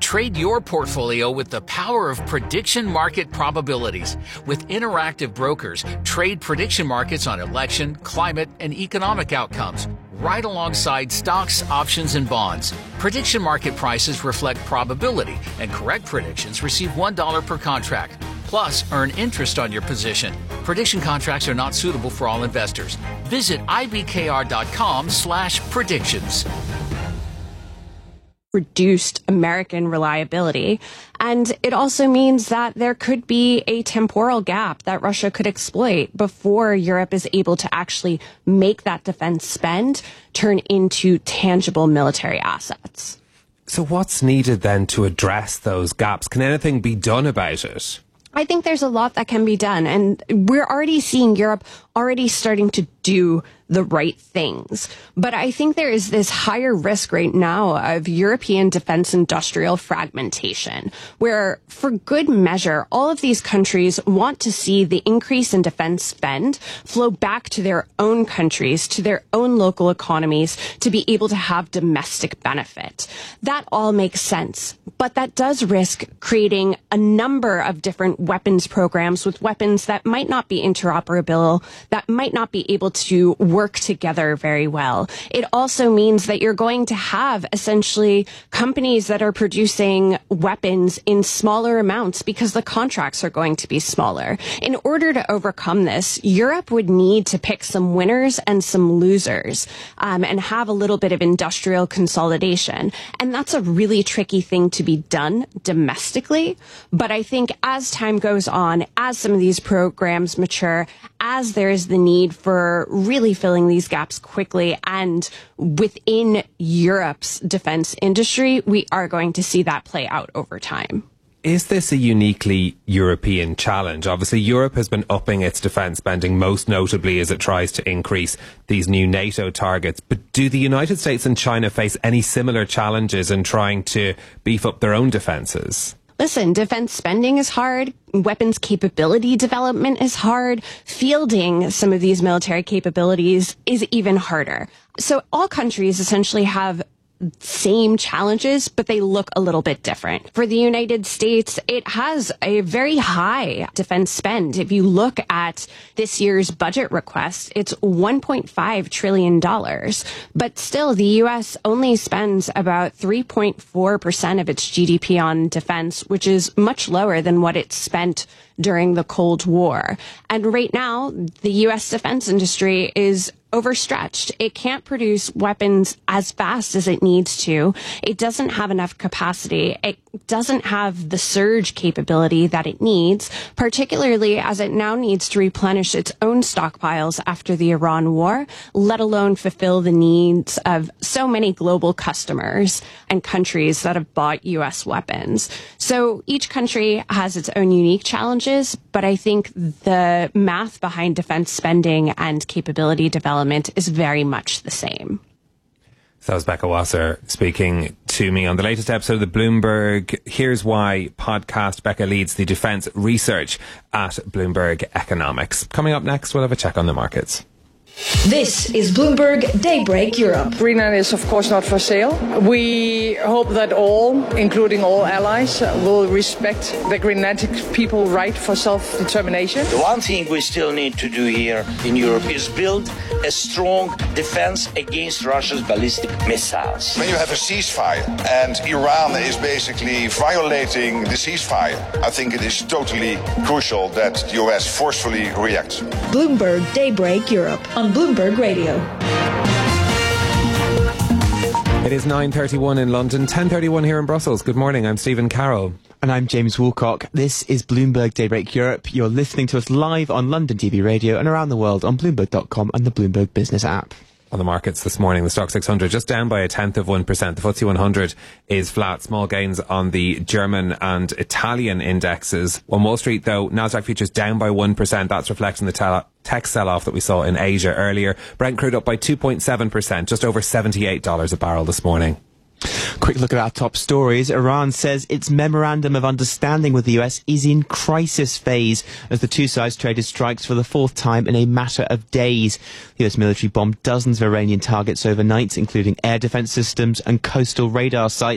Trade your portfolio with the power of prediction market probabilities. With interactive brokers, trade prediction markets on election, climate, and economic outcomes, right alongside stocks, options, and bonds. Prediction market prices reflect probability, and correct predictions receive $1 per contract. Plus, earn interest on your position. Prediction contracts are not suitable for all investors. Visit ibkr.com/predictions. Reduced American reliability. And it also means that there could be a temporal gap that Russia could exploit before Europe is able to actually make that defense spend turn into tangible military assets. So what's needed then to address those gaps? Can anything be done about it? I think there's a lot that can be done, and we're already seeing Europe already starting to do the right things. But I think there is this higher risk right now of European defense industrial fragmentation, where for good measure, all of these countries want to see the increase in defense spend flow back to their own countries, to their own local economies, to be able to have domestic benefit. That all makes sense, but that does risk creating a number of different weapons programs with weapons that might not be interoperable, that might not be able to work together very well. It also means that you're going to have essentially companies that are producing weapons in smaller amounts because the contracts are going to be smaller. In order to overcome this, Europe would need to pick some winners and some losers, and have a little bit of industrial consolidation. And that's a really tricky thing to be done domestically. But I think as time goes on, as some of these programs mature, as there is the need for really filling these gaps quickly and within Europe's defense industry, we are going to see that play out over time. Is this a uniquely European challenge? Obviously, Europe has been upping its defence spending, most notably as it tries to increase these new NATO targets. But do the United States and China face any similar challenges in trying to beef up their own defences? Listen, defense spending is hard. Weapons capability development is hard. Fielding some of these military capabilities is even harder. So all countries essentially have same challenges, but they look a little bit different. For the United States, it has a very high defense spend. If you look at this year's budget request, it's $1.5 trillion. But still, the U.S. only spends about 3.4% of its GDP on defense, which is much lower than what it spent during the Cold War. And right now, the U.S. defense industry is overstretched. It can't produce weapons as fast as it needs to. It doesn't have enough capacity. It doesn't have the surge capability that it needs, particularly as it now needs to replenish its own stockpiles after the Iran war, let alone fulfill the needs of so many global customers and countries that have bought U.S. weapons. So each country has its own unique challenges, but I think the math behind defense spending and capability development is very much the same. So that was Becca Wasser speaking to me on the latest episode of the Bloomberg Here's Why podcast. Becca leads the defence research at Bloomberg Economics. Coming up next, we'll have a check on the markets. This is Bloomberg Daybreak Europe. Greenland is of course not for sale. We hope that all, including all allies, will respect the Greenlandic people's right for self-determination. The one thing we still need to do here in Europe is build a strong defense against Russia's ballistic missiles. When you have a ceasefire and Iran is basically violating the ceasefire, I think it is totally crucial that the US forcefully reacts. Bloomberg Daybreak Europe on Bloomberg Radio. It is 9:31 in London, 10:31 here in Brussels. Good morning, I'm Stephen Carroll. And I'm James Woolcock. This is Bloomberg Daybreak Europe. You're listening to us live on London TV Radio and around the world on Bloomberg.com and the Bloomberg Business app. On the markets this morning, the Stoxx 600 just down by 0.1%. The FTSE 100 is flat. Small gains on the German and Italian indexes. On Wall Street, though, Nasdaq futures down by 1%. That's reflecting the tech sell-off that we saw in Asia earlier. Brent crude up by 2.7%, just over $78 a barrel this morning. Quick look at our top stories. Iran says its memorandum of understanding with the US is in crisis phase as the two sides traded strikes for the fourth time in a matter of days. The US military bombed dozens of Iranian targets overnight, including air defense systems and coastal radar sites.